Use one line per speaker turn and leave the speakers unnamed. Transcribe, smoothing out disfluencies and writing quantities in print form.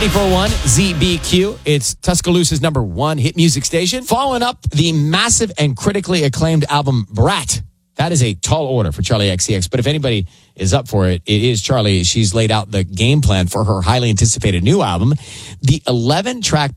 94.1 ZBQ. It's Tuscaloosa's #1 hit music station. Following up the massive and critically acclaimed album Brat. That is a tall order for Charli XCX. But if anybody is up for it, it is Charli. She's laid out the game plan for her highly anticipated new album. The 11-track